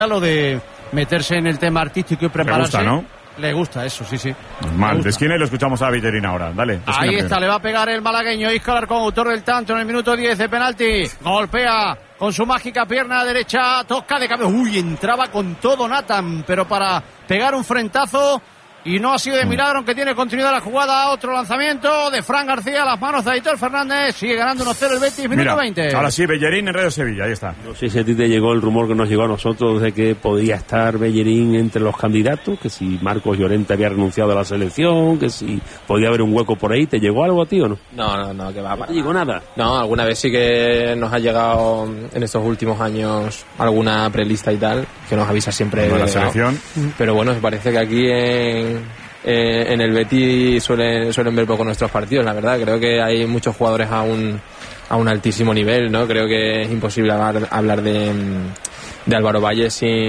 lo de meterse en el tema artístico y prepararse. Le gusta, ¿no? Le gusta eso, sí. Normal. De esquina y lo escuchamos a Bellerín ahora. Dale. Ahí está, le va a pegar el malagueño Isco Alarcón, autor del tanto en el minuto 10 de penalti. Golpea con su mágica pierna derecha, toca de cabeza. Uy, entraba con todo Nathan, pero para pegar un frentazo. Y no ha sido de milagro, aunque tiene continuidad la jugada. Otro lanzamiento de Fran García a las manos de Aitor Fernández. Sigue ganando 1-0 el Betis, minuto 20. Ahora sí, Bellerín en Radio Sevilla, ahí está. No sé si a ti te llegó el rumor que nos llegó a nosotros de que podía estar Bellerín entre los candidatos, que si Marcos Llorente había renunciado a la selección, que si podía haber un hueco por ahí. ¿Te llegó algo a ti o no? No, que va. ¿No te llegó nada? No, alguna vez sí que nos ha llegado en estos últimos años alguna prelista y tal, que nos avisa siempre de la selección. Pero bueno, parece que aquí en el Betis suelen ver poco nuestros partidos, la verdad. Creo que hay muchos jugadores a un altísimo nivel, ¿no? Creo que es imposible hablar de Álvaro Valle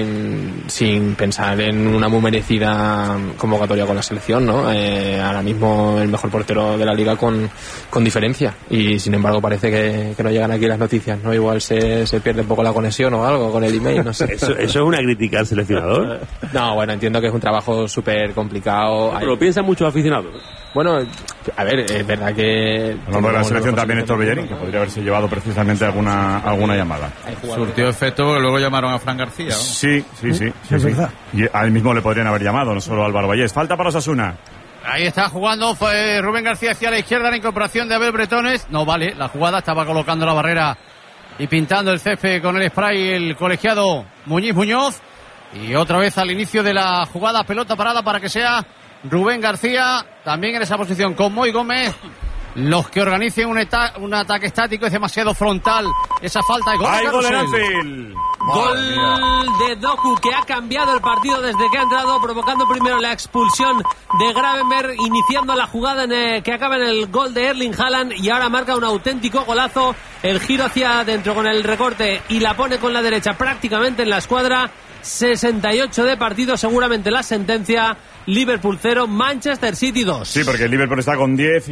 sin pensar en una muy merecida convocatoria con la selección, ¿no? Ahora mismo el mejor portero de la liga con diferencia, y sin embargo parece que no llegan aquí las noticias, ¿no? Igual se pierde un poco la conexión o algo con el email, no sé. ¿Eso es una crítica al seleccionador? No, bueno, entiendo que es un trabajo súper complicado. Pero lo piensan muchos aficionados. Bueno, a ver, es verdad que... Hablando de la selección también Héctor Bellerín, que podría haberse llevado precisamente alguna llamada. Surtió efecto porque luego llamaron a Fran García, ¿no? Sí. Y a él mismo le podrían haber llamado, no solo a Álvaro Vallés. Falta para Osasuna. Ahí está jugando, fue Rubén García hacia la izquierda, la incorporación de Abel Bretones. No vale, la jugada estaba colocando la barrera y pintando el césped con el spray el colegiado Muñoz. Y otra vez al inicio de la jugada, pelota parada para que sea Rubén García, también en esa posición con Moy Gómez. Los que organicen un ataque estático, es demasiado frontal esa falta de gol. ¡Hay gol en Anfield! Gol de Doku, que ha cambiado el partido desde que ha entrado, provocando primero la expulsión de Gravenberg, iniciando la jugada que acaba en el gol de Erling Haaland, y ahora marca un auténtico golazo. El giro hacia adentro con el recorte y la pone con la derecha prácticamente en la escuadra. 68 de partido, seguramente la sentencia. Liverpool 0, Manchester City 2. Sí, porque el Liverpool está con 10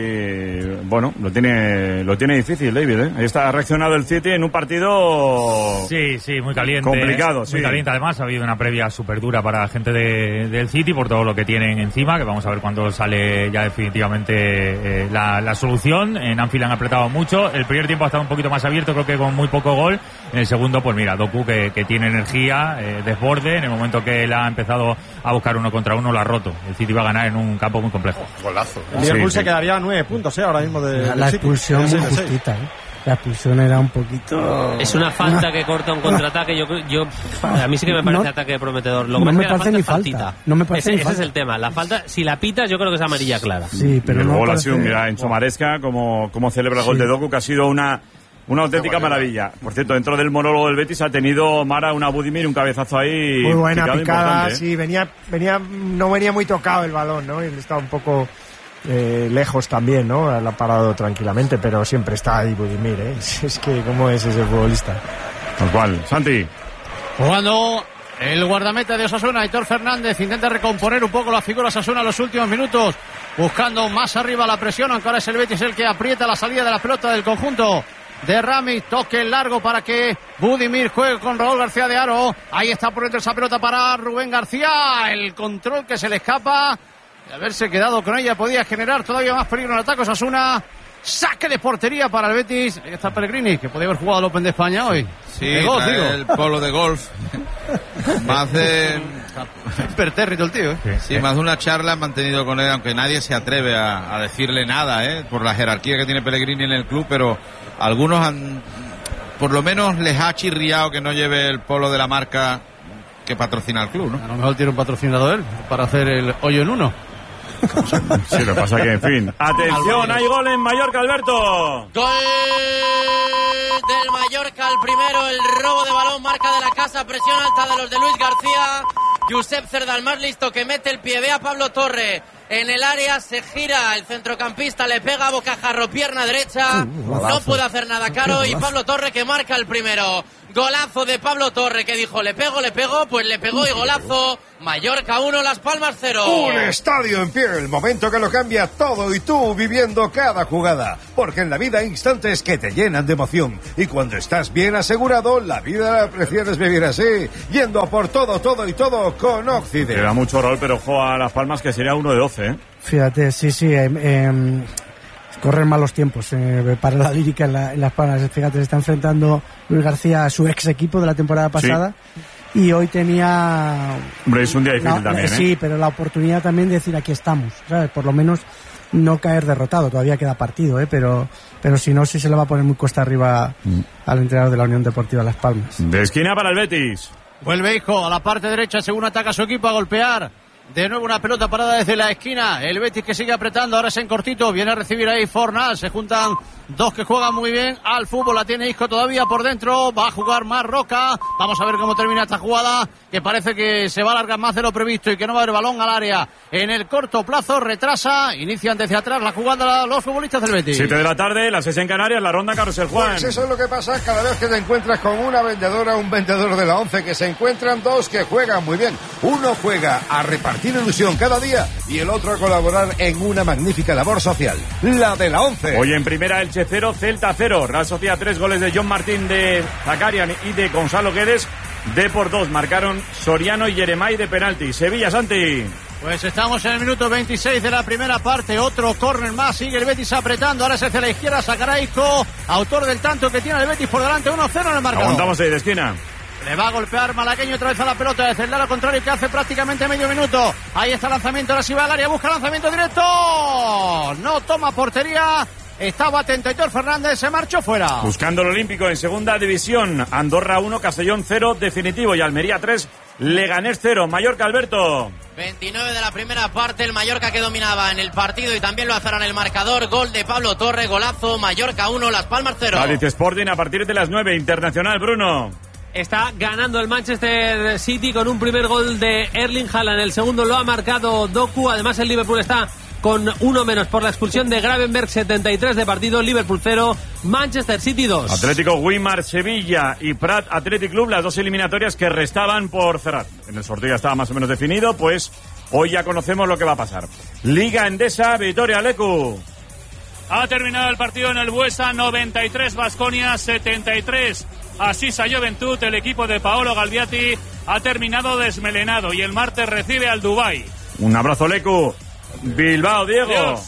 y bueno, lo tiene difícil, David, ¿eh? Ahí está, ha reaccionado el City en un partido sí, muy caliente, complicado, muy caliente. Además ha habido una previa súper dura para la gente del City por todo lo que tienen encima, que vamos a ver cuándo sale ya definitivamente la solución. En Anfield han apretado mucho, el primer tiempo ha estado un poquito más abierto, creo que con muy poco gol. En el segundo, pues mira, Doku que tiene energía, desborde, en el momento que él ha empezado a buscar uno contra uno lo ha roto. El City va a ganar en un campo muy complejo. Golazo. El Liverpool se quedaría a 9 puntos, ahora mismo de la expulsión muy justita, La expulsión era un poquito... Es una falta que corta un contraataque. A mí sí que me parece ataque prometedor. Lo que no me parece ni falta. No me parece ese es el tema. La falta, si la pitas, yo creo que es amarilla clara. Sí, pero el no gol parece... ha sido, mira, en Chomaresca, como celebra el gol de Doku, que ha sido una auténtica maravilla. Por cierto, dentro del monólogo del Betis ha tenido Mara una Budimir, un cabezazo ahí. Muy buena picada, sí, no venía muy tocado el balón, ¿no? Él estaba un poco lejos también, ¿no? Lo ha parado tranquilamente, pero siempre está ahí Budimir, ¿eh? Es que, ¿cómo es ese futbolista? Tal cual. Santi. Jugando el guardameta de Osasuna, Aitor Fernández, intenta recomponer un poco la figura Osasuna en los últimos minutos, buscando más arriba la presión, aunque ahora es el Betis el que aprieta la salida de la pelota del conjunto de Rami. Toque largo para que Budimir juegue con Raúl García de Haro. Ahí está por dentro esa pelota para Rubén García. El control que se le escapa. De haberse quedado con ella podía generar todavía más peligro en el ataque Osasuna. Saque de portería para el Betis. Ahí está Pellegrini, que podía haber jugado al Open de España hoy. Sí, el polo de golf. Más de... Impertérrito el tío, ¿eh? Sí, más de una charla han mantenido con él, aunque nadie se atreve a decirle nada, por la jerarquía que tiene Pellegrini en el club, pero algunos por lo menos les ha chirriado que no lleve el polo de la marca que patrocina el club, ¿no? A lo mejor tiene un patrocinador él para hacer el hoyo en uno. Sí, lo que pasa que, en fin. Atención, hay gol en Mallorca, Alberto. Gol del Mallorca, el primero, el robo de balón, marca de la casa, presión alta de los de Luis García. Josep Cerda, el más listo, que mete el pie, ve a Pablo Torre en el área, se gira el centrocampista, le pega a bocajarro, pierna derecha, no puede hacer nada Caro, y Pablo Torre que marca el primero. Golazo de Pablo Torre, que dijo, le pego, pues le pegó y golazo. Mallorca 1, Las Palmas 0. Un estadio en pie, el momento que lo cambia todo y tú viviendo cada jugada. Porque en la vida hay instantes que te llenan de emoción. Y cuando estás bien asegurado, la vida la prefieres vivir así. Yendo a por todo y todo con Occident. Le da mucho rol, pero ojo a Las Palmas, que sería 1 de 12, ¿eh? Fíjate, sí. Corren malos tiempos para la lírica en Las Palmas. Fíjate, se está enfrentando Luis García a su ex equipo de la temporada pasada. Sí. Y hoy tenía... Hombre, es un día difícil también, ¿eh? Sí, pero la oportunidad también de decir, aquí estamos, ¿sabes? Por lo menos no caer derrotado. Todavía queda partido, ¿eh? Pero si no, sí se le va a poner muy cuesta arriba al entrenador de la Unión Deportiva Las Palmas. De esquina para el Betis. Vuelve Isco a la parte derecha, según ataca su equipo, a golpear. De nuevo una pelota parada desde la esquina. El Betis que sigue apretando. Ahora es en cortito. Viene a recibir ahí Fornal. Se juntan dos que juegan muy bien al fútbol. La tiene Isco todavía por dentro. Va a jugar más Roca. Vamos a ver cómo termina esta jugada, que parece que se va a alargar más de lo previsto y que no va a haber balón al área en el corto plazo. Retrasa. Inician desde atrás la jugada los futbolistas del Betis. 7 de la tarde, las 6 en Canarias. La ronda Carrusel Juan. Pues eso es lo que pasa cada vez que te encuentras con una vendedora, un vendedor de la 11, que se encuentran dos que juegan muy bien. Uno juega a repartir ilusión cada día y el otro a colaborar en una magnífica labor social, la de la 11. Hoy en primera Elche 0, Celta 0, Real Sociedad 3 goles de John Martín, de Zakarian y de Gonzalo Guedes. Depor 2 marcaron Soriano y Yeremay de penalti. Sevilla, Santi. Pues estamos en el minuto 26 de la primera parte. Otro córner más. Sigue el Betis apretando. Ahora se hacia la izquierda. Sacará Isco, autor del tanto que tiene el Betis por delante. 1-0 en el marcador. Aguantamos ahí de esquina. Le va a golpear Malagueño otra vez a la pelota desde el lado contrario, que hace prácticamente medio minuto. Ahí está el lanzamiento, ahora sí va al área, busca lanzamiento directo. No toma portería. Estaba atento Aitor Fernández, se marchó fuera. Buscando el Olímpico en segunda división. Andorra 1, Castellón 0, definitivo. Y Almería 3, Leganés 0. Mallorca, Alberto. 29 de la primera parte, el Mallorca que dominaba en el partido y también lo alzará en el marcador. Gol de Pablo Torre, golazo. Mallorca 1, Las Palmas 0. Cádiz Sporting a partir de las 9, Internacional, Bruno. Está ganando el Manchester City con un primer gol de Erling Haaland. El segundo lo ha marcado Doku. Además, el Liverpool está con uno menos por la expulsión de Gravenberch. 73 de partido, Liverpool 0, Manchester City 2. Atlético Weimar, Sevilla y Prat Athletic Club, las dos eliminatorias que restaban por cerrar. En el sorteo ya estaba más o menos definido, pues hoy ya conocemos lo que va a pasar. Liga Endesa, Vitoria Lecu. Ha terminado el partido en el Buesa, 93 Baskonia, 73 Asisa Juventud. El equipo de Paolo Galbiati ha terminado desmelenado y el martes recibe al Dubái. Un abrazo, Lecu. Bilbao, Diego. Adiós.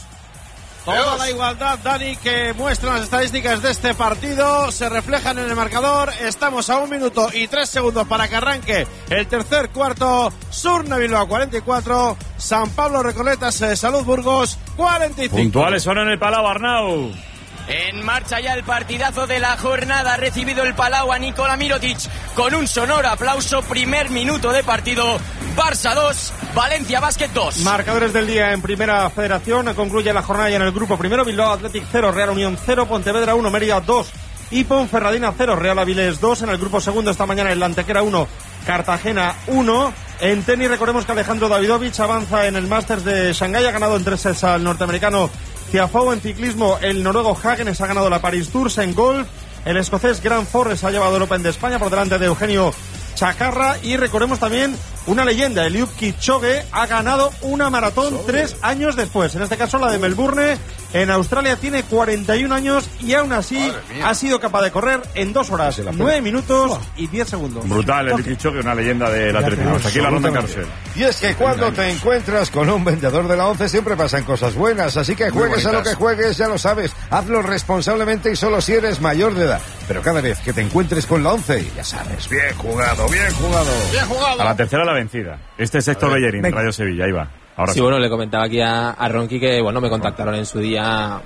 Toda la igualdad, Dani, que muestran las estadísticas de este partido se reflejan en el marcador. Estamos a 1 minuto y 3 segundos para que arranque el tercer cuarto. Surna Bilbao 44, San Pablo Recoletas, Salud Burgos 45. Puntuales son en el Palau, Arnau. En marcha ya el partidazo de la jornada. Ha recibido el Palau a Nikola Mirotic con un sonoro aplauso. Primer minuto de partido. Barça 2, Valencia Basket 2. Marcadores del día en Primera Federación. Concluye la jornada ya en el grupo primero. Bilbao Athletic 0, Real Unión 0, Pontevedra 1, Mérida 2 y Ponferradina 0, Real Avilés 2. En el grupo segundo esta mañana el Antequera 1, Cartagena 1. En tenis recordemos que Alejandro Davidovich avanza en el Masters de Shanghái. Ha ganado en 3 sets al norteamericano Tiafoe. En ciclismo el noruego Hagenes ha ganado la Paris Tours. En golf el escocés Grant Forrest ha llevado el Open de España por delante de Eugenio Chacarra. Y recordemos también una leyenda, Eliud Kipchoge ha ganado una maratón 3 años después, en este caso la de Melbourne en Australia. Tiene 41 años y aún así ha sido capaz de correr en 2 horas 9 minutos y 10 segundos. Brutal, Eliud Kipchoge, una leyenda del atletismo. Hasta aquí la ronda Carrusel. Y es que cuando te encuentras con un vendedor de la 11 siempre pasan cosas buenas, así que juegues a lo que juegues, ya lo sabes, hazlo responsablemente y solo si eres mayor de edad. Pero cada vez que te encuentres con la 11, ya sabes, bien jugado, bien jugado. Bien jugado. A la tercera la vencida. Este es Héctor Bellerín, Radio Sevilla, ahí va. Ahora sí, bueno, le comentaba aquí a Ronqui que, bueno, me contactaron en su día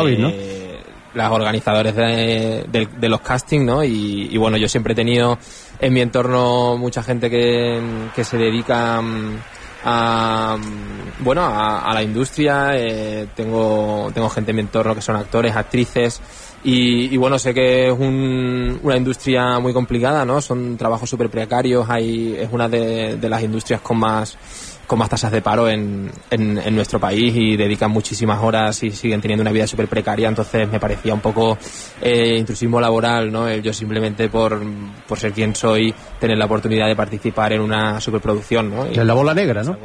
los organizadores de los castings, ¿no? Y bueno, yo siempre he tenido en mi entorno mucha gente que se dedica a la industria. Tengo gente en mi entorno que son actores, actrices Y bueno, sé que es una industria muy complicada, ¿no? Son trabajos súper precarios, es una de las industrias con más tasas de paro en nuestro país, y dedican muchísimas horas y siguen teniendo una vida súper precaria. Entonces me parecía un poco intrusismo laboral, ¿no? Yo simplemente por ser quien soy, tener la oportunidad de participar en una superproducción, ¿no? En la bola negra, ¿no?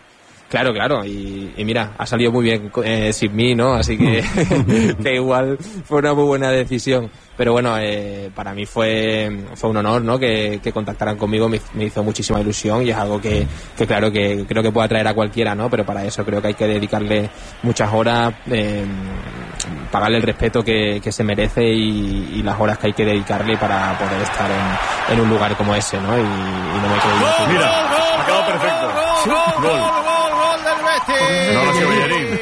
Claro, y mira, ha salido muy bien sin mí, ¿no? Así que, que igual fue una muy buena decisión. Pero bueno, para mí fue un honor, ¿no? Que contactaran conmigo, me hizo muchísima ilusión, y es algo que claro, que creo que puede atraer a cualquiera, ¿no? Pero para eso creo que hay que dedicarle muchas horas, pagarle el respeto que se merece y las horas que hay que dedicarle para poder estar en un lugar como ese, ¿no? Y no me creo. Mira, acabó perfecto. Gol del Betis. No lo ha sido Bellerín.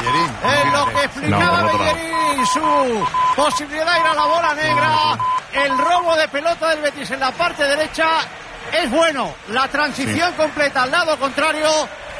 Es lo que explicaba Bellerín, su posibilidad de ir a la bola negra. El robo de pelota del Betis en la parte derecha es bueno. La transición completa al lado contrario,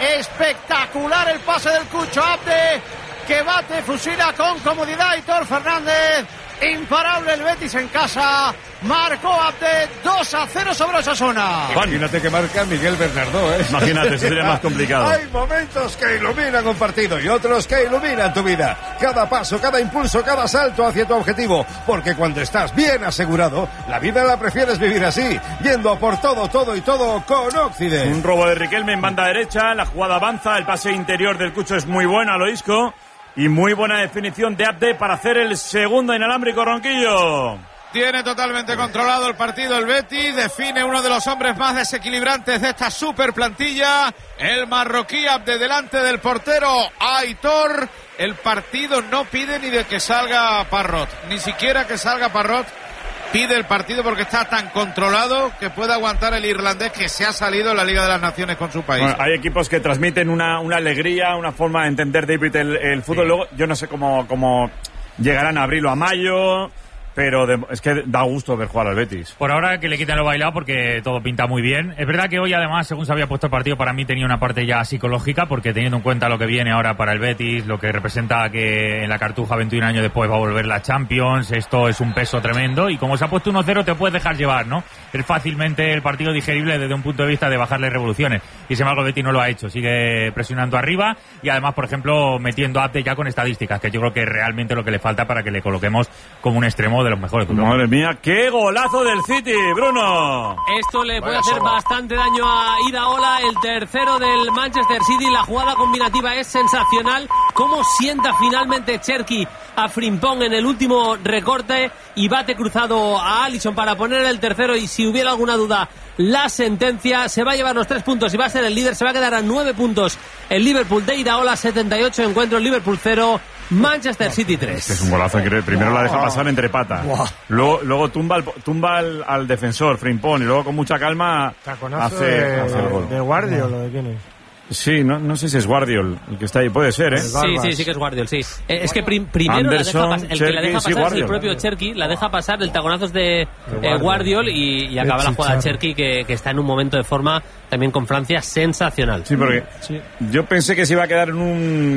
espectacular el pase del Cucho Abde, que bate, fusila con comodidad Aitor Fernández. Imparable el Betis en casa. Marcó Abde 2-0 sobre Osasuna. Imagínate que marca Miguel Bernardó, ¿eh? Imagínate, sería más complicado. Hay momentos que iluminan un partido y otros que iluminan tu vida. Cada paso, cada impulso, cada salto hacia tu objetivo. Porque cuando estás bien asegurado, la vida la prefieres vivir así, yendo a por todo y todo con Occident. Un robo de Riquelme en banda derecha, la jugada avanza, el pase interior del Cucho es muy bueno a lo Isco. Y muy buena definición de Abde para hacer el segundo inalámbrico, Ronquillo. Tiene totalmente controlado el partido el Betis, define uno de los hombres más desequilibrantes de esta super plantilla, el marroquí Abde delante del portero Aitor. El partido no pide ni de que salga Parrot, ni siquiera que salga Parrot pide el partido, porque está tan controlado que puede aguantar el irlandés, que se ha salido en la Liga de las Naciones con su país. Bueno, hay equipos que transmiten una alegría, una forma de entender, David, el fútbol. Sí. Luego, yo no sé cómo llegarán a abril o a mayo, pero es que da gusto ver jugar al Betis. Por ahora que le quiten lo bailado, porque todo pinta muy bien. Es verdad que hoy, además, según se había puesto el partido, para mí tenía una parte ya psicológica, porque teniendo en cuenta lo que viene ahora para el Betis, lo que representa que en la Cartuja 21 años después va a volver la Champions, esto es un peso tremendo, y como se ha puesto 1-0 te puedes dejar llevar, ¿no? Es fácilmente el partido digerible desde un punto de vista de bajarle revoluciones, y sin embargo el Betis no lo ha hecho, sigue presionando arriba, y además, por ejemplo, metiendo a Abde ya con estadísticas, que yo creo que es realmente lo que le falta para que le coloquemos como un extremo de los mejores. Madre mía, qué golazo del City, Bruno. Esto le puede hacer bastante daño a Iraola, el tercero del Manchester City. La jugada combinativa es sensacional. Cómo sienta finalmente Cherki a Frimpong en el último recorte y bate cruzado a Alisson para poner el tercero. Y si hubiera alguna duda, la sentencia. Se va a llevar los 3 puntos y va a ser el líder. Se va a quedar a 9 puntos el Liverpool de Iraola. 78 encuentros, Liverpool 0, Manchester City 3. Es un golazo increíble. Primero la deja pasar entre patas. Luego tumba al defensor, Frimpong, y luego con mucha calma hace el gol. ¿De Guardiol o de quién es? Sí, no sé si es Guardiol el que está ahí, puede ser, ¿eh? Sí que es Guardiol, sí. Es que primero Anderson, la deja el que la deja pasar es el propio Cherki, la deja pasar, el taconazo es de Guardiol y acaba la jugada Cherki, que está en un momento de forma también con Francia sensacional. Sí, porque yo pensé que se iba a quedar en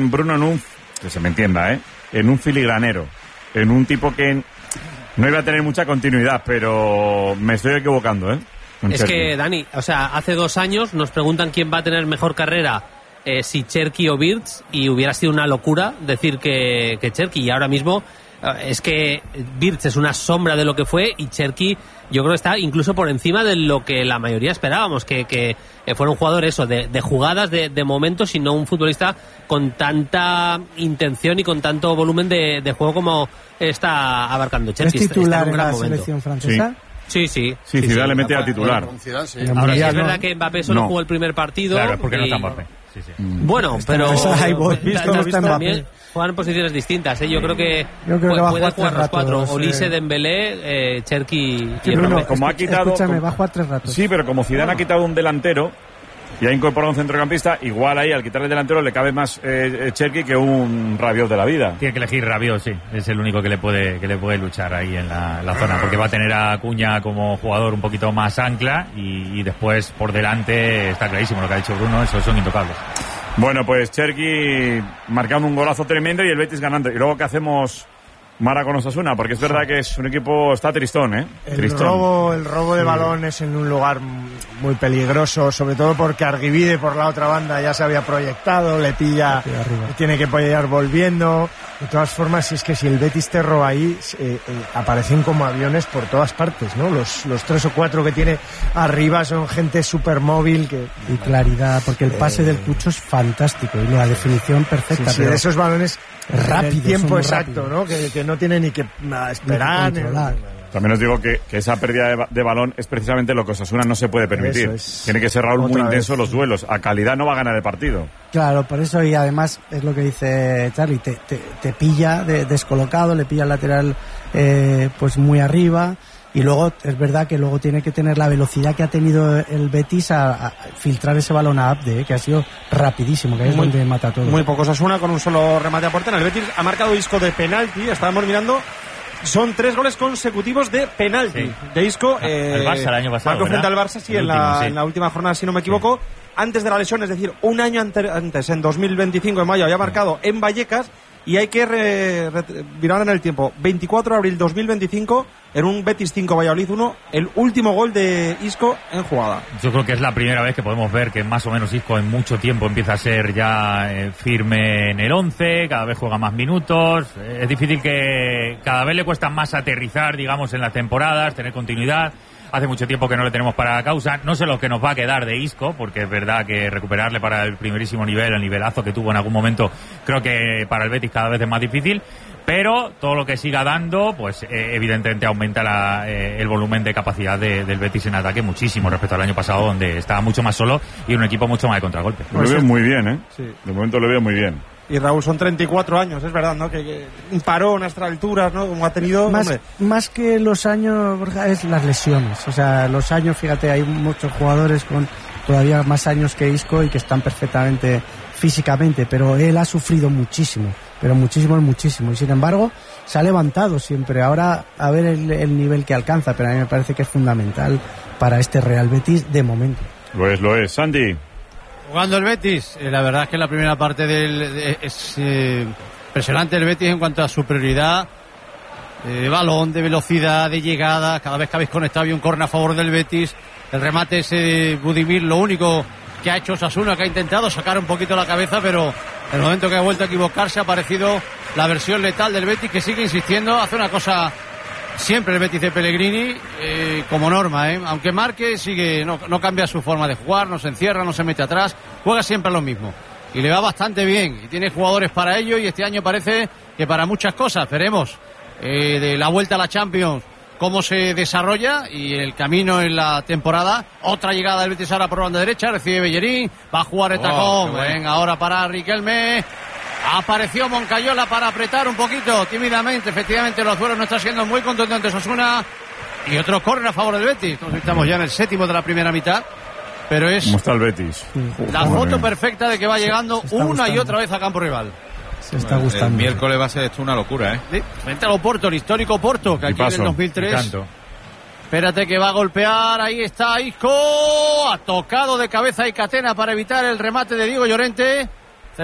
un que se me entienda, en un filigranero, en un tipo que no iba a tener mucha continuidad, pero me estoy equivocando, Es que, Dani, o sea, hace 2 años nos preguntan quién va a tener mejor carrera, si Cherki o Wirtz, y hubiera sido una locura decir que Cherki, y ahora mismo es que Wirtz es una sombra de lo que fue, y Cherki yo creo que está incluso por encima de lo que la mayoría esperábamos, que fuera un jugador de jugadas, de momentos, y no un futbolista con tanta intención y con tanto volumen de juego como está abarcando Cherki. ¿Es titular en la selección francesa? Sí. Zidane le mete a titular. Ahora sí es verdad que Mbappé solo jugó el primer partido. Claro, porque no está Mbappé. Bueno, pero también juegan posiciones distintas. Yo creo que puede jugar los 4. Olise, Dembélé, Cherki y Bruno, como ha quitado, escúchame, va a jugar 3 ratos. Sí, pero como Zidane ha quitado un delantero y ha incorporado un centrocampista, igual ahí al quitarle el delantero le cabe más Cherki que un Rabiot de la vida. Tiene que elegir Rabiot, sí. Es el único que le puede luchar ahí en la zona, porque va a tener a Acuña como jugador un poquito más ancla y después por delante está clarísimo lo que ha dicho Bruno, esos son intocables. Bueno, pues Cherki marcando un golazo tremendo y el Betis ganando. ¿Y luego qué hacemos Mara con Osasuna, porque es verdad que es un equipo, está tristón, ¿eh? El robo de balón es en un lugar muy peligroso, sobre todo porque Arguivide por la otra banda ya se había proyectado, le pilla, tiene que apoyar volviendo. De todas formas, es que si el Betis te roba ahí, aparecen como aviones por todas partes, ¿no? Los 3 o 4 que tiene arriba son gente súper móvil. Y claridad, porque el pase del Cucho es fantástico y la definición perfecta. Sí, pero de esos balones rápido, el tiempo exacto, ¿no? Que no tiene ni que esperar. También os digo que esa pérdida de balón es precisamente lo que Osasuna no se puede permitir. Tiene que ser, Raúl, muy intenso los duelos. A calidad no va a ganar el partido. Claro, por eso, y además es lo que dice Charlie, te pilla descolocado, le pilla el lateral pues muy arriba, y luego es verdad que luego tiene que tener la velocidad que ha tenido el Betis a filtrar ese balón a Abde, que ha sido rapidísimo, que es donde mata todo. Muy poco Osasuna con un solo remate a puerta. En el Betis ha marcado Isco de penalti, estábamos mirando. Son 3 goles consecutivos de penalti de Isco. El Barça el año pasado, marcó frente al Barça, sí, en la última jornada, si no me equivoco. Antes de la lesión, es decir, un año antes, en 2025, en mayo, había marcado en Vallecas. Y hay que mirar en el tiempo. 24 de abril 2025, en un Betis 5 Valladolid 1, el último gol de Isco en jugada. Yo creo que es la primera vez que podemos ver que más o menos Isco en mucho tiempo empieza a ser ya firme en el 11, cada vez juega más minutos. Es difícil, que cada vez le cuesta más aterrizar, digamos, en las temporadas, tener continuidad. Hace mucho tiempo que no le tenemos para causa. No sé lo que nos va a quedar de Isco, porque es verdad que recuperarle para el primerísimo nivel, el nivelazo que tuvo en algún momento, creo que para el Betis cada vez es más difícil. Pero todo lo que siga dando, pues evidentemente aumenta el volumen de capacidad del Betis en ataque muchísimo respecto al año pasado, donde estaba mucho más solo y un equipo mucho más de contragolpe. Lo veo muy bien, ¿eh? Sí. De momento lo veo muy bien. Y Raúl, son 34 años, es verdad, ¿no? Que un parón a estas alturas, ¿no? Como ha tenido... Más que los años, Borja, es las lesiones. O sea, los años, fíjate, hay muchos jugadores con todavía más años que Isco y que están perfectamente físicamente, pero él ha sufrido muchísimo, pero muchísimo. Y sin embargo, se ha levantado siempre. Ahora, a ver el nivel que alcanza, pero a mí me parece que es fundamental para este Real Betis de momento. Lo es. Sandy. Jugando el Betis, la verdad es que la primera parte es impresionante el Betis en cuanto a superioridad de balón, de velocidad, de llegada. Cada vez que habéis conectado había un córner a favor del Betis. El remate ese de Budimir, lo único que ha hecho Osasuna, que ha intentado sacar un poquito la cabeza, pero en el momento que ha vuelto a equivocarse ha aparecido la versión letal del Betis, que sigue insistiendo, hace una cosa siempre el Betis de Pellegrini como norma, aunque marque, sigue, no cambia su forma de jugar, no se encierra, no se mete atrás, juega siempre lo mismo y le va bastante bien y tiene jugadores para ello, y este año parece que para muchas cosas. Veremos de la vuelta a la Champions cómo se desarrolla y el camino en la temporada. Otra llegada del Betis ahora por banda derecha, recibe Bellerín, va a jugar el tacón, venga ahora para Riquelme. Apareció Moncayola para apretar un poquito tímidamente. Efectivamente, los duelos no están siendo muy contundentes Osasuna. Y otro córner a favor del Betis. Estamos ya en el 7º de la primera mitad. Pero es ¿cómo está el Betis? La foto perfecta de que va llegando una y otra vez a campo rival. Se está gustando. El miércoles va a ser esto una locura, ¿eh? Sí, frente al Oporto, el histórico Porto, que aquí en el 2003... Espérate que va a golpear, ahí está Isco. Ha tocado de cabeza y Catena para evitar el remate de Diego Llorente. Hace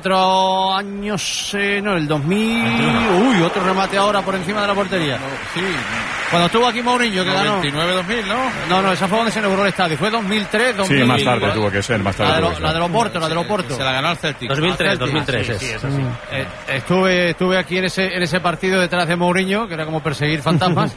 24 años, no, el 2000. Uy, otro remate ahora por encima de la portería. Sí. Cuando estuvo aquí Mourinho, que ganó. 99-2000, ¿no? No, esa fue donde se inauguró el estadio. Fue 2003, 2000. Sí, más tarde tuvo que ser, más tarde. La del Oporto, Se la ganó al Celtic. 2003. Sí, eso sí. Estuve aquí en ese partido detrás de Mourinho, que era como perseguir fantasmas.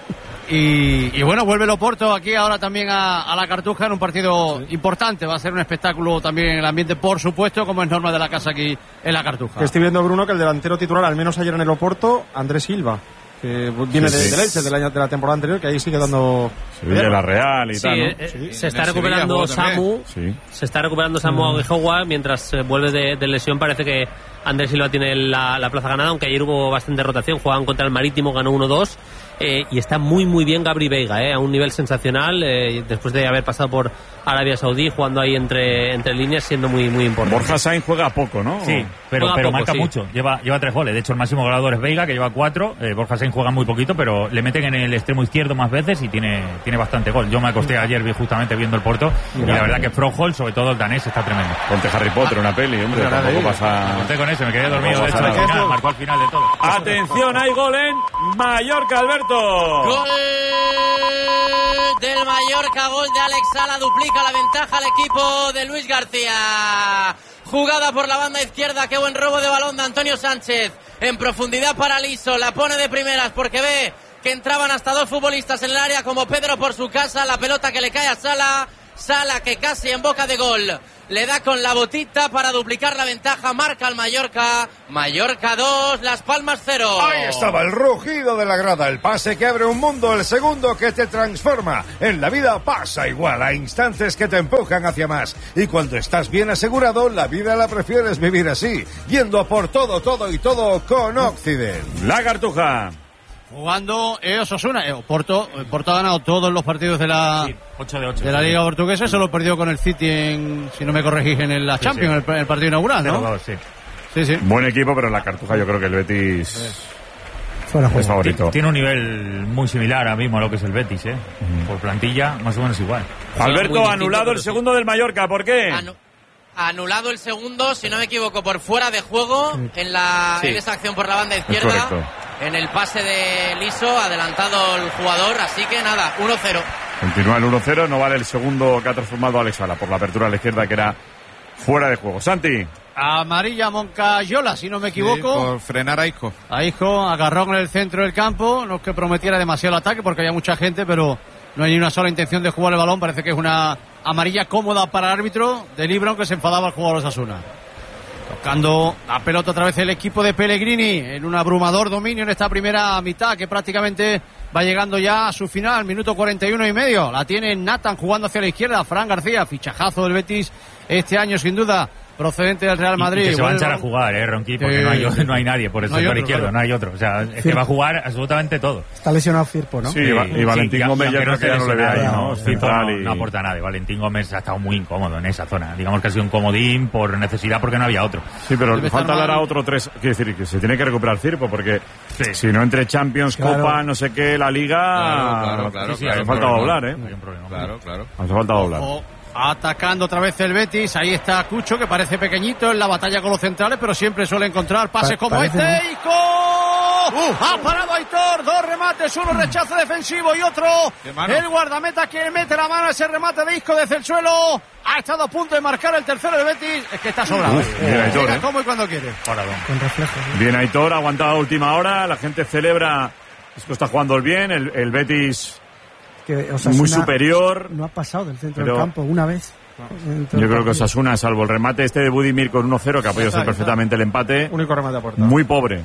Y bueno, vuelve el Oporto aquí ahora también a la Cartuja en un partido importante. Va a ser un espectáculo también en el ambiente, por supuesto, como es norma de la casa aquí en la Cartuja. Estoy viendo, Bruno, que el delantero titular, al menos ayer en el Oporto, Andrés Silva, que viene del Elche de la temporada anterior, que ahí sigue dando... Sevilla, la Real y tal, ¿no? Se está recuperando Samu. Se está recuperando Samu Aguijoa, mientras vuelve de lesión. Parece que Andrés Silva tiene la plaza ganada, aunque ayer hubo bastante rotación. Jugaban contra el Marítimo, ganó 1-2. Y está muy bien Gabri Veiga, a un nivel sensacional, después de haber pasado por Arabia Saudí, jugando ahí entre líneas, siendo muy importante. Borja Sainz juega poco, ¿no? Sí, pero marca mucho. Lleva 3 goles. De hecho, el máximo goleador es Veiga, que lleva 4. Borja Sainz juega muy poquito, pero le meten en el extremo izquierdo más veces y tiene bastante gol. Yo me acosté ayer justamente viendo el Porto y la verdad que Froholt, sobre todo el danés, está tremendo. Ponte Harry Potter, una peli, hombre. Tampoco pasa... Me conté con eso, me quedé dormido. De hecho, al final, marcó al final de todo. Atención, hay gol en Mallorca, Alberto. Gol del Mallorca, gol de Alex Sala, duplica la ventaja al equipo de Luis García. Jugada por la banda izquierda, qué buen robo de balón de Antonio Sánchez. En profundidad para Liso, la pone de primeras porque ve que entraban hasta 2 futbolistas en el área como Pedro por su casa. La pelota que le cae a Sala, Sala que casi en boca de gol. Le da con la botita para duplicar la ventaja, marca el Mallorca. Mallorca 2, Las Palmas 0. Ahí estaba el rugido de la grada, el pase que abre un mundo, el segundo que te transforma. En la vida pasa igual, a instantes que te empujan hacia más. Y cuando estás bien asegurado, la vida la prefieres vivir así, yendo por todo y todo con Occident. La Cartuja. Jugando Osasuna. Porto ha ganado todos los partidos de la 8 de 8 de la Liga Portuguesa, solo perdió con el City si no me corregís, en la Champions, el partido inaugural, ¿no? Sí. Buen equipo, pero la Cartuja yo creo que el Betis es favorito. Tiene un nivel muy similar ahora mismo a lo que es el Betis, por plantilla más o menos igual. Alberto, anulado el segundo del Mallorca, ¿por qué? Anulado el segundo, si no me equivoco, por fuera de juego en esa acción por la banda izquierda. En el pase de Liso, adelantado el jugador, así que nada, 1-0. Continúa el 1-0, no vale el segundo que ha transformado Alex Sala por la apertura a la izquierda, que era fuera de juego. Santi. Amarilla Moncayola, si no me equivoco. Sí, por frenar a Isco. A Isco, agarrón en el centro del campo, no es que prometiera demasiado el ataque porque había mucha gente, pero no hay ni una sola intención de jugar el balón. Parece que es una amarilla cómoda para el árbitro de Libron, que se enfadaba al jugador de Osasuna. Tocando la pelota otra vez el equipo de Pellegrini en un abrumador dominio en esta primera mitad que prácticamente va llegando ya a su final, minuto 41 y medio. La tiene Nathan jugando hacia la izquierda, Fran García, fichajazo del Betis este año sin duda, procedente del Real Madrid. Y que se va a echar a jugar, Ronqui, porque no hay nadie por el sector izquierdo, claro. No hay otro. O sea, es que va a jugar absolutamente todo. Está lesionado Firpo, ¿no? Sí, y Valentín Gómez ya creo que ya no le ve ahí, ¿no? Firpo no aporta nada. Valentín Gómez ha estado muy incómodo en esa zona. Digamos que ha sido un comodín por necesidad porque no había otro. Sí, pero le falta dar a otro 3. Quiere decir que se tiene que recuperar Firpo porque si no entre Champions, Copa, no sé qué, la Liga... Claro. Hace falta doblar, ¿eh? Claro. Hace falta doblar. Atacando otra vez el Betis, ahí está Cucho, que parece pequeñito en la batalla con los centrales, pero siempre suele encontrar pases como este. ¡Isco! Ha parado Aitor, 2 remates, uno rechazo defensivo y otro el guardameta que mete la mano a ese remate de Isco desde el suelo. Ha estado a punto de marcar el tercero del Betis, es que está sobrado. Bien Aitor, como y cuando quiere. Con reflejo. Bien Aitor, aguantado a última hora, la gente celebra, Isco está jugando el bien, el Betis... muy superior. No ha pasado del centro del campo una vez. Yo creo que Osasuna, salvo el remate este de Budimir con 1-0, que ha podido ser perfectamente el empate. Único remate a puerta. Muy pobre.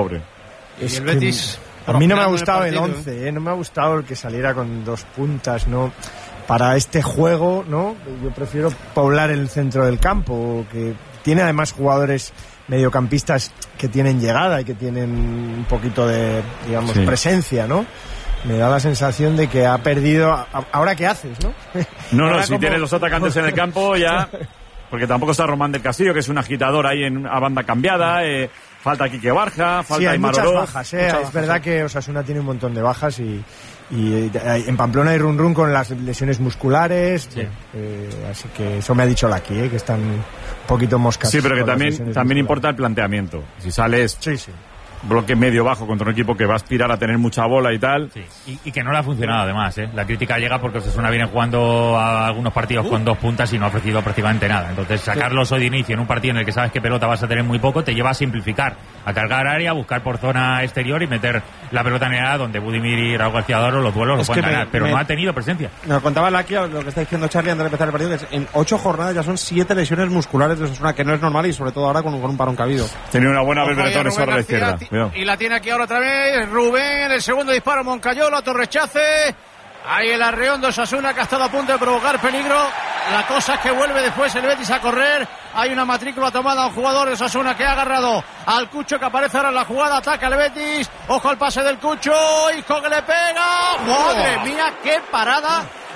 Y el Betis... A mí no me ha gustado el 11, no me ha gustado el que saliera con 2 puntas, ¿no? Para este juego, ¿no? Yo prefiero poblar el centro del campo, que tiene además jugadores mediocampistas que tienen llegada y que tienen un poquito de, digamos, presencia, ¿no? Me da la sensación de que ha perdido... ¿Ahora qué haces, no? No, si tienes los atacantes en el campo ya... Porque tampoco está Román del Castillo, que es un agitador ahí a banda cambiada. Falta Quique Barja, falta Aymar Oroz. Muchas bajas, es verdad que Osasuna tiene un montón de bajas y en Pamplona hay run con las lesiones musculares. Sí. Así que eso me ha dicho Laki, que están un poquito moscas. Sí, pero que también importa el planteamiento. Si sales... Sí. Bloque medio-bajo contra un equipo que va a aspirar a tener mucha bola y tal. Sí. Y que no le ha funcionado además, ¿eh? La crítica llega porque Osasuna viene jugando a algunos partidos con 2 puntas y no ha ofrecido prácticamente nada. Entonces sacarlos hoy de inicio en un partido en el que sabes que pelota vas a tener muy poco te lleva a simplificar, a cargar área, a buscar por zona exterior y meter la pelota en el área donde Budimir y Raúl García Doro los duelos los pueden ganar, pero no ha tenido presencia. Nos contaba Laki lo que está diciendo Charlie antes de empezar el partido, que en 8 jornadas ya son 7 lesiones musculares de Osasuna, que no es normal y sobre todo ahora con un parón cabido. Tenía una buena Berbertone sobre la izquierda. Y la tiene aquí ahora otra vez Rubén, el segundo disparo Moncayola, otro rechace. Ahí el arreón de Osasuna que ha estado a punto de provocar peligro. La cosa es que vuelve después el Betis a correr. Hay una matrícula tomada a un jugador de Osasuna que ha agarrado al Cucho, que aparece ahora en la jugada. Ataca el Betis. Ojo al pase del Cucho. Isco que le pega. ¡Madre mía, qué parada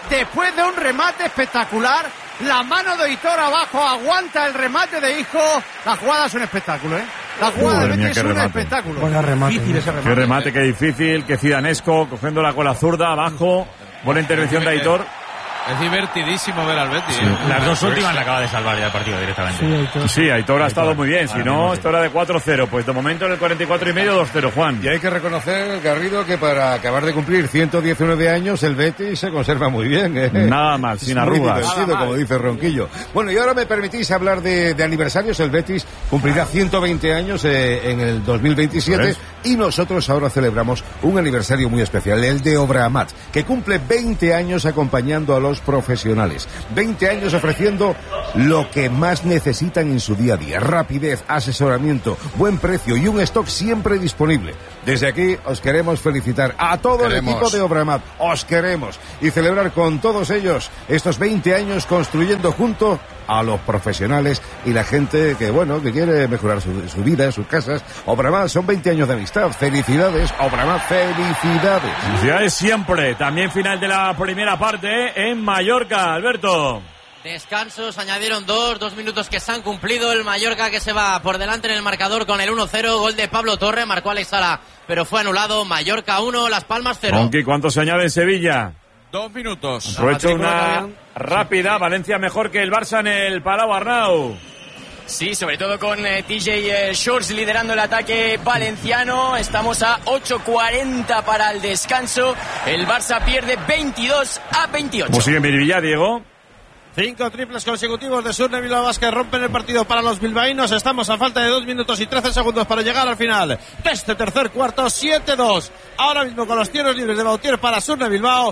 después de un remate espectacular. La mano de Aitor abajo, aguanta el remate de Isco. La jugada es un espectáculo, ¿eh? La jugada del Betis es un espectáculo. Buen remate. Difícil ese remate. Qué remate, qué difícil, qué zidanesco, cogiéndola con la zurda abajo. Buena intervención de Aitor. Es divertidísimo ver al Betis. Sí. Las dos últimas le acaba de salvar ya el partido directamente. Sí, Aitor ha estado muy bien. Si no, esto era de 4-0. Pues de momento en el 44 y medio, 2-0, Juan. Y hay que reconocer, Garrido, que para acabar de cumplir 119 años, el Betis se conserva muy bien. Nada mal, sin arrugas. Muy divertido, como dice Ronquillo. Bueno, y ahora me permitís hablar de aniversarios. El Betis cumplirá 120 años en el 2027 y nosotros ahora celebramos un aniversario muy especial, el de Obramat, que cumple 20 años acompañando a los profesionales. 20 años ofreciendo lo que más necesitan en su día a día: rapidez, asesoramiento, buen precio y un stock siempre disponible. Desde aquí os queremos felicitar a todo el equipo de Obramat. Os queremos y celebrar con todos ellos estos 20 años construyendo junto a los profesionales y la gente que, bueno, que quiere mejorar su vida, sus casas. Obramat, son 20 años de amistad. Felicidades, Obramat, felicidades. Felicidades siempre. También final de la primera parte en Mallorca, Alberto. Descansos, añadieron 2 minutos que se han cumplido. El Mallorca que se va por delante en el marcador con el 1-0. Gol de Pablo Torre, marcó Alex Sala, pero fue anulado. Mallorca 1, Las Palmas 0. Aunque ¿cuánto se añade en Sevilla? 2 minutos. Aprovecho una rápida. Valencia mejor que el Barça en el Palau, Arnau. Sí, sobre todo con TJ Shorts liderando el ataque valenciano. Estamos a 8:40 para el descanso. El Barça pierde 22-28. ¿Cómo sigue Miribilla, Diego? 5 triples consecutivos de Surne Bilbao Basket rompen el partido para los bilbaínos. Estamos a falta de 2 minutos y 13 segundos para llegar al final de este tercer cuarto. 7-2 ahora mismo con los tiros libres de Bautier para Surne Bilbao,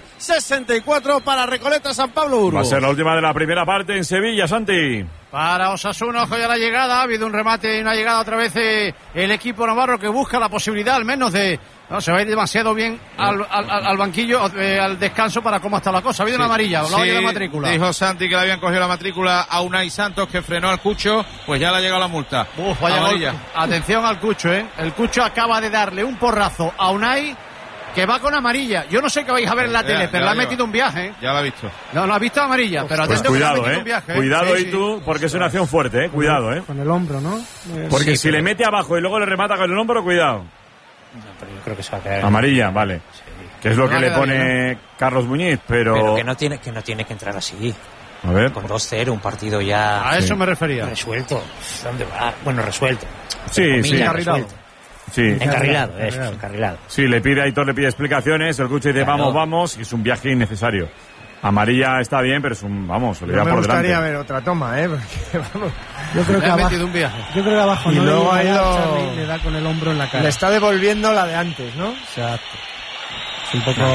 64 para Recoleta San Pablo Uru. Va a ser la última de la primera parte en Sevilla, Santi. Para Osasuna, ojo ya la llegada. Ha habido un remate y una llegada otra vez el equipo navarro que busca la posibilidad al menos de... No, se va a ir demasiado bien al banquillo, al descanso para cómo está la cosa. Ha habido una amarilla, hablaba de la matrícula. Dijo Santi que le habían cogido la matrícula a Unai Santos, que frenó al Cucho, pues ya le ha llegado la multa. Vaya amarilla. Atención al Cucho, El Cucho acaba de darle un porrazo a Unai, que va con amarilla. Yo no sé qué vais a ver en la tele, pero le ha metido un viaje. Ya lo ha visto. No, lo ha visto amarilla, pero pues atento, cuidado, que le ha metido un viaje. Cuidado, sí, y tú, porque es una acción fuerte, Cuidado, Con el hombro, ¿no? Porque si le mete abajo y luego le remata con el hombro, cuidado. No, pero yo creo que se va a quedar. Amarilla, vale. Sí. Que es lo que le pone Carlos Muñiz, pero que no tiene que entrar así. A ver. Con 2-0, un partido ya... A eso me refería. Resuelto. ¿Dónde va? Bueno, resuelto. Sí. Encarrilado. Sí. Encarrilado. Sí, Aitor le pide explicaciones, el Cucho dice vamos, y es un viaje innecesario. Amarilla está bien, pero es un, vamos, se le da por delante. Me gustaría ver otra toma, porque vamos. Yo creo que abajo, un viaje. Yo creo que abajo y no luego le da con el hombro en la cara. Le está devolviendo la de antes, ¿no? Exacto. Es un poco...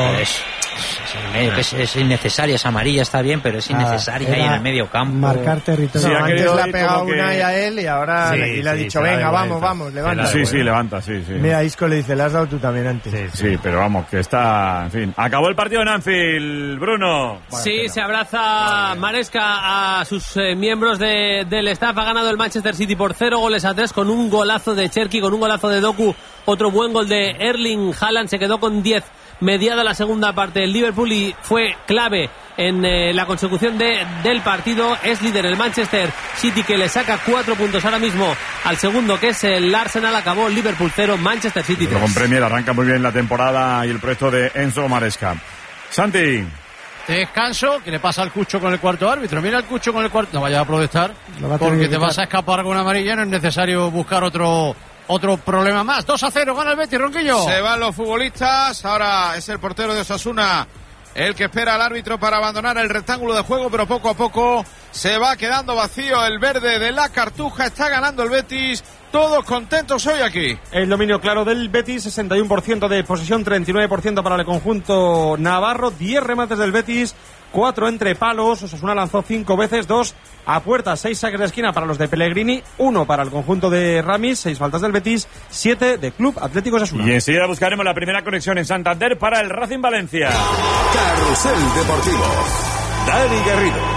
Es innecesaria, esa amarilla está bien, pero es innecesaria ahí en el medio campo. Marcar territorio. Sí, antes le ha pegado una y a él y ahora le ha dicho, venga, vamos, levanta. Sí, levanta, sí. Mira, Isco le dice, le has dado tú también antes. Sí, pero vamos, que está, en fin. Acabó el partido en Anfield, Bruno. Sí, se abraza Maresca a sus miembros del staff. Ha ganado el Manchester City por 0-3 con un golazo de Cherki, con un golazo de Doku, otro buen gol de Erling Haaland. Se quedó con 10 mediada la segunda parte. El Liverpool y fue clave en la consecución del partido. Es líder el Manchester City, que le saca 4 puntos ahora mismo al segundo, que es el Arsenal. Acabó Liverpool 0, Manchester City 3. Con Premier arranca muy bien la temporada y el proyecto de Enzo Maresca. Santi. Descanso, que le pasa al Cucho con el cuarto árbitro. Mira el Cucho con el cuarto. No vayas a protestar, porque te vas a escapar con una amarilla. No es necesario buscar otro problema más. 2-0, gana el Betis, Ronquillo. Se van los futbolistas. Ahora es el portero de Osasuna el que espera al árbitro para abandonar el rectángulo de juego, pero poco a poco se va quedando vacío el verde de la Cartuja. Está ganando el Betis. Todos contentos hoy aquí. El dominio claro del Betis, 61% de posesión, 39% para el conjunto navarro, 10 remates del Betis, 4 entre palos. Osasuna lanzó 5 veces, 2 a puerta, 6 saques de esquina para los de Pellegrini, 1 para el conjunto de Ramis, 6 faltas del Betis, 7 de Club Atlético Osasuna. Y enseguida buscaremos la primera conexión en Santander para el Racing Valencia. Carrusel Deportivo. Dani Garrido.